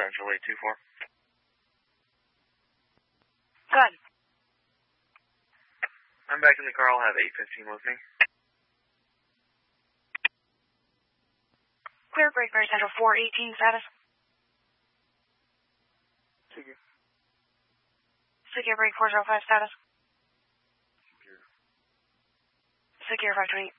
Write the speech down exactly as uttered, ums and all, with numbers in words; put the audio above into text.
Central eight two four. Good. I'm back in the car. I'll have eight fifteen with me. Clear, Great Bear Central four eighteen status. Secure. Secure Break four zero five status. Secure. Secure five twenty.